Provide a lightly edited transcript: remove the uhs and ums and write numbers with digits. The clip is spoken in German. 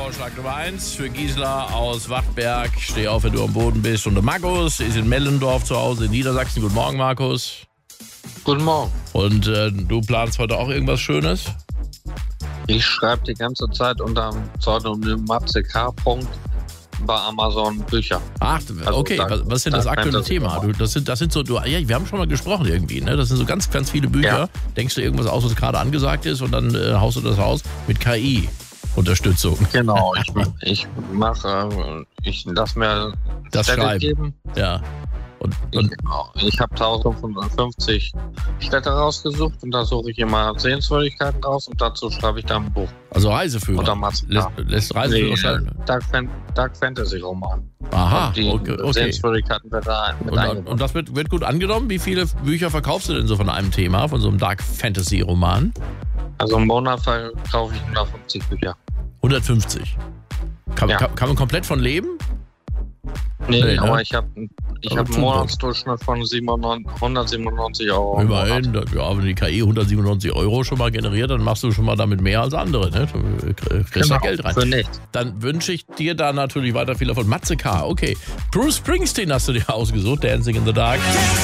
Vorschlag Nummer 1 für Gisela aus Wachtberg. Steh auf, wenn du am Boden bist. Und der Markus ist in Mellendorf zu Hause in Niedersachsen. Guten Morgen, Markus. Guten Morgen. Und du planst heute auch irgendwas Schönes? Ich schreibe die ganze Zeit unter dem Pseudonym Matze K. bei Amazon Bücher. Ach, okay. Also, was ist denn das aktuelle Thema? Das sind so, ja, wir haben schon mal gesprochen irgendwie, ne? Das sind so ganz, ganz viele Bücher. Ja. Denkst du irgendwas aus, was gerade angesagt ist und dann haust du das raus mit KI-Unterstützung. Genau, ich lasse mir das Städte geben. Ja. Ich habe 1550 Städte rausgesucht und da suche ich immer Sehenswürdigkeiten raus und dazu schreibe ich dann ein Buch. Also Reiseführer? Lässt Reiseführer schreiben? Dark Fantasy Roman. Aha, und die okay. Sehenswürdigkeiten wird da eingebaut. Und das wird gut angenommen? Wie viele Bücher verkaufst du denn so von einem Thema, von so einem Dark Fantasy Roman? Also im Monat verkaufe ich 150 Bücher. 150? Kann man komplett von leben? Nee, aber ich habe einen Monatsdurchschnitt von 197 Euro. Immerhin, ja, wenn die KI 197 Euro schon mal generiert, dann machst du schon mal damit mehr als andere. Ne? Du kriegst da Geld rein. Für nichts. Dann wünsche ich dir da natürlich weiter viel Erfolg. Matze K., okay. Bruce Springsteen hast du dir ausgesucht, Dancing in the Dark.